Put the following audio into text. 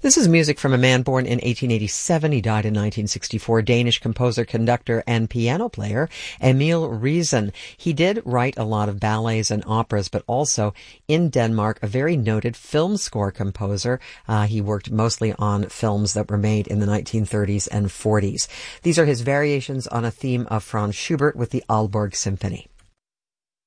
This is music from a man born in 1887. He died in 1964. Danish composer, conductor, and piano player Emil Riisen. He did write a lot of ballets and operas, but also in Denmark, a very noted film score composer. He worked mostly on films that were made in the 1930s and 40s. These are his variations on a theme of Franz Schubert with the Aalborg Symphony.